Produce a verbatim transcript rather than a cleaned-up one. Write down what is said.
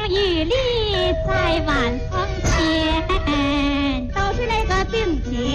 玉立在晚风前，都是那个定情。